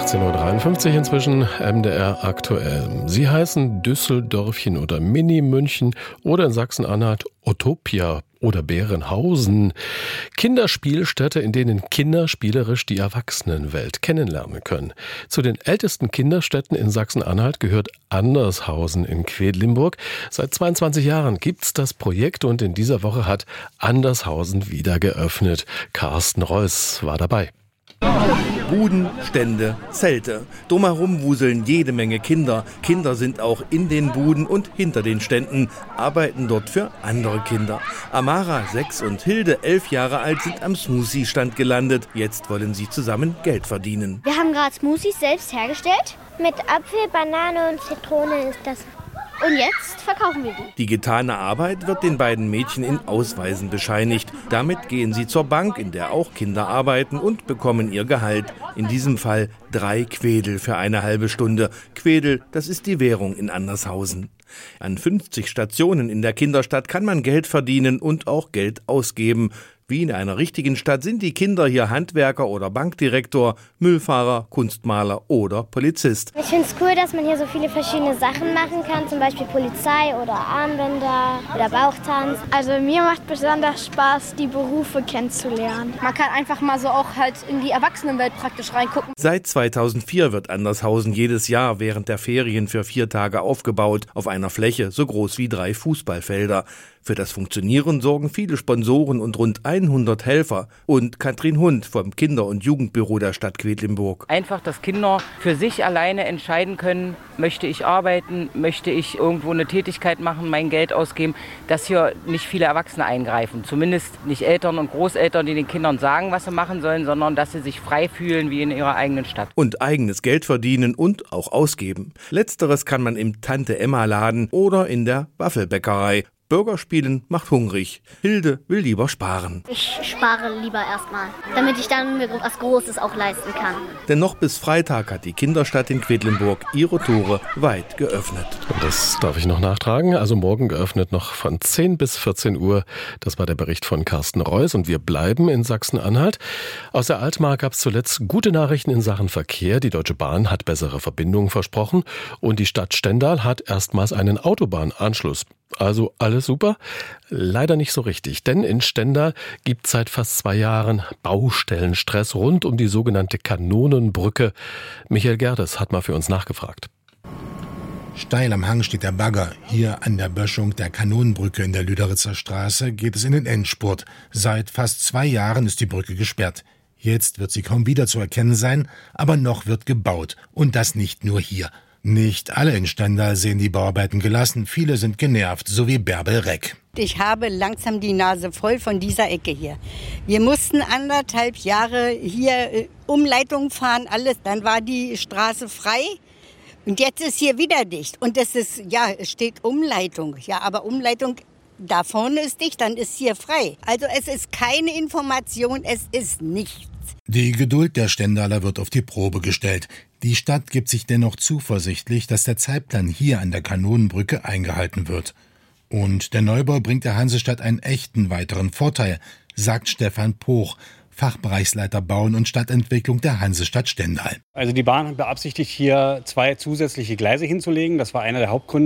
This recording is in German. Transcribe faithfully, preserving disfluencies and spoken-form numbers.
sechzehn Uhr dreiundfünfzig inzwischen, M D R aktuell. Sie heißen Düsseldorfchen oder Mini-München oder in Sachsen-Anhalt Utopia oder Bärenhausen. Kinderspielstätte, in denen Kinder spielerisch die Erwachsenenwelt kennenlernen können. Zu den ältesten Kinderstätten in Sachsen-Anhalt gehört Andershausen in Quedlinburg. Seit zweiundzwanzig Jahren gibt's das Projekt und in dieser Woche hat Andershausen wieder geöffnet. Carsten Reuss war dabei. Buden, Stände, Zelte. Drumherum wuseln jede Menge Kinder. Kinder sind auch in den Buden und hinter den Ständen, arbeiten dort für andere Kinder. Amara, sechs, und Hilde, elf Jahre alt, sind am Smoothie-Stand gelandet. Jetzt wollen sie zusammen Geld verdienen. Wir haben gerade Smoothies selbst hergestellt. Mit Apfel, Banane und Zitrone ist das. Und jetzt verkaufen wir die. Die getane Arbeit wird den beiden Mädchen in Ausweisen bescheinigt. Damit gehen sie zur Bank, in der auch Kinder arbeiten, und bekommen ihr Gehalt. In diesem Fall drei Quedel für eine halbe Stunde. Quedel, das ist die Währung in Andershausen. An fünfzig Stationen in der Kinderstadt kann man Geld verdienen und auch Geld ausgeben. Wie in einer richtigen Stadt sind die Kinder hier Handwerker oder Bankdirektor, Müllfahrer, Kunstmaler oder Polizist. Ich finde es cool, dass man hier so viele verschiedene Sachen machen kann, zum Beispiel Polizei oder Armbänder oder Bauchtanz. Also mir macht besonders Spaß, die Berufe kennenzulernen. Man kann einfach mal so auch halt in die Erwachsenenwelt praktisch reingucken. Seit zweitausendvier wird Andershausen jedes Jahr während der Ferien für vier Tage aufgebaut, auf einer Fläche so groß wie drei Fußballfelder. Für das Funktionieren sorgen viele Sponsoren und rund hundert Helfer. Und Katrin Hund vom Kinder- und Jugendbüro der Stadt Quedlinburg. Einfach, dass Kinder für sich alleine entscheiden können, möchte ich arbeiten, möchte ich irgendwo eine Tätigkeit machen, mein Geld ausgeben, dass hier nicht viele Erwachsene eingreifen. Zumindest nicht Eltern und Großeltern, die den Kindern sagen, was sie machen sollen, sondern dass sie sich frei fühlen wie in ihrer eigenen Stadt. Und eigenes Geld verdienen und auch ausgeben. Letzteres kann man im Tante-Emma-Laden oder in der Waffelbäckerei. Bürgerspielen macht hungrig. Hilde will lieber sparen. Ich spare lieber erstmal, damit ich dann mir was Großes auch leisten kann. Denn noch bis Freitag hat die Kinderstadt in Quedlinburg ihre Tore weit geöffnet. Und das darf ich noch nachtragen. Also morgen geöffnet noch von zehn bis vierzehn Uhr. Das war der Bericht von Carsten Reuss. Und wir bleiben in Sachsen-Anhalt. Aus der Altmark gab es zuletzt gute Nachrichten in Sachen Verkehr. Die Deutsche Bahn hat bessere Verbindungen versprochen. Und die Stadt Stendal hat erstmals einen Autobahnanschluss. Also alles super? Leider nicht so richtig, denn in Stendal gibt es seit fast zwei Jahren Baustellenstress rund um die sogenannte Kanonenbrücke. Michael Gerdes hat mal für uns nachgefragt. Steil am Hang steht der Bagger. Hier an der Böschung der Kanonenbrücke in der Lüderitzer Straße geht es in den Endspurt. Seit fast zwei Jahren ist die Brücke gesperrt. Jetzt wird sie kaum wieder zu erkennen sein, aber noch wird gebaut. Und das nicht nur hier. Nicht alle in Stendal sehen die Bauarbeiten gelassen, viele sind genervt, so wie Bärbel Reck. Ich habe langsam die Nase voll von dieser Ecke hier. Wir mussten anderthalb Jahre hier äh, Umleitung fahren, alles, dann war die Straße frei. Und jetzt ist hier wieder dicht. Und das ist, ja, es steht Umleitung. Ja, aber Umleitung, da vorne ist dicht, dann ist hier frei. Also es ist keine Information, es ist nichts. Die Geduld der Stendaler wird auf die Probe gestellt. Die Stadt gibt sich dennoch zuversichtlich, dass der Zeitplan hier an der Kanonenbrücke eingehalten wird. Und der Neubau bringt der Hansestadt einen echten weiteren Vorteil, sagt Stefan Poch, Fachbereichsleiter Bauen und Stadtentwicklung der Hansestadt Stendal. Also die Bahn beabsichtigt hier zwei zusätzliche Gleise hinzulegen. Das war einer der Hauptgründe,